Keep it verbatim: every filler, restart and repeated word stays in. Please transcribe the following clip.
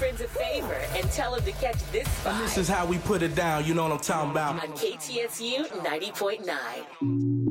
friends a favor and tell them to catch this spot. And this is how we put it down, you know what I'm talking about. On K T S U ninety point nine.